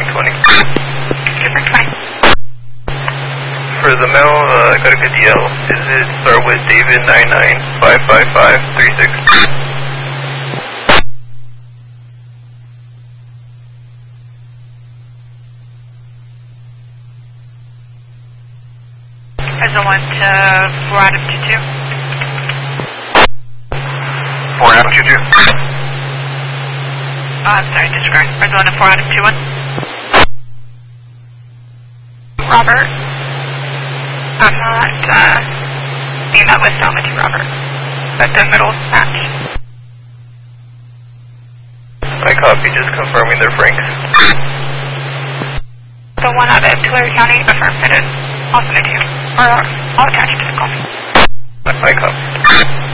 20. Super 20. For the male, I got a good DL. Is it start with David 9955536? As a 1 to 4 Adam 22. 4 Adam 22. I'm sorry, disregard. As a 1 to 4 Adam 21. Robert. I'm not being met with Selma to Robert. But the middle match. I copy, just confirming their Franks. The one out of Tulare County affirmed it is also new to you. Or I'll attach it to the copy. I copy.